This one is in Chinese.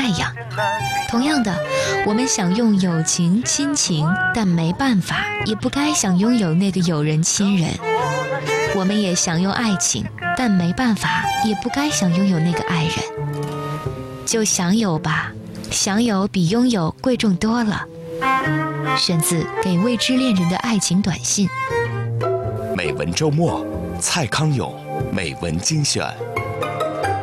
太阳。同样的，我们想用友情、亲情，但没办法，也不该想拥有那个友人、亲人。我们也想用爱情，但没办法，也不该想拥有那个爱人。就享有吧，享有比拥有贵重多了。选自给未知恋人的爱情短信。 美文周末，蔡康永美文精选。